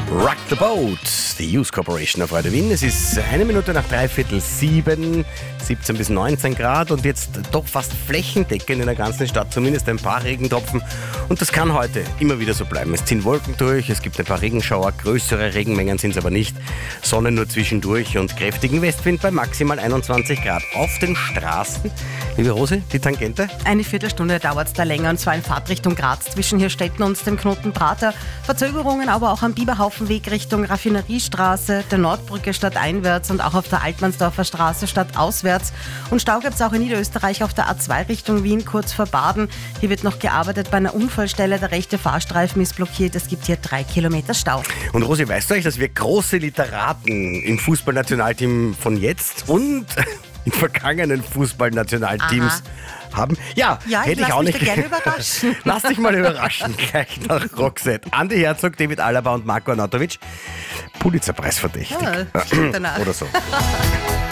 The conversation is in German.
Rock the Boat, die Youth Corporation auf Radio Wien. Es ist 1 Minute nach 6:45, 17 bis 19 Grad und jetzt doch fast flächendeckend in der ganzen Stadt, zumindest ein paar Regentropfen. Und das kann heute immer wieder so bleiben. Es ziehen Wolken durch, es gibt ein paar Regenschauer, größere Regenmengen sind es aber nicht. Sonne nur zwischendurch und kräftigen Westwind bei maximal 21 Grad. Auf den Straßen, liebe Rose, die Tangente? Eine Viertelstunde dauert es da länger, und zwar in Fahrtrichtung Graz zwischen Hirstetten und dem Knoten Prater. Verzögerungen aber auch am Biberhaufenweg Richtung Raffineriestraße, der Nordbrücke stadteinwärts und auch auf der Altmannsdorfer Straße stadtauswärts. Und Stau gibt es auch in Niederösterreich auf der A2 Richtung Wien, kurz vor Baden. Hier wird noch gearbeitet bei einer Unfallstelle. Der rechte Fahrstreifen ist blockiert. Es gibt hier 3 Kilometer Stau. Und Rosi, weißt du eigentlich, dass wir große Literaten im Fußballnationalteam von jetzt und in vergangenen Fußballnationalteams haben? Ja, hätte ich auch nicht. Gerne überraschen. Lass dich mal überraschen, gleich nach Roxette. Andi Herzog, David Alaba und Marko Arnautovic. Pulitzerpreis verdächtig. Ja, danach. Oder so.